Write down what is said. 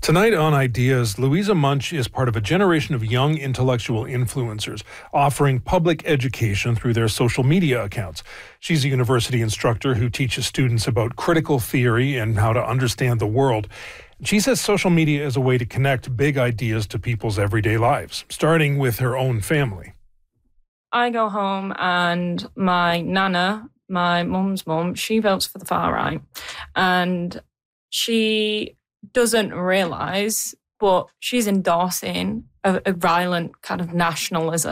Tonight on Ideas, Louisa Munch is part of a generation of young intellectual influencers offering public education through their social media accounts. She's a university instructor who teaches students about critical theory and how to understand the world. She says social media is a way to connect big ideas to people's everyday lives, starting with her own family. I go home and my nana, my mum's mum, she votes for the far right. And she doesn't realise, but she's endorsing a violent kind of nationalism.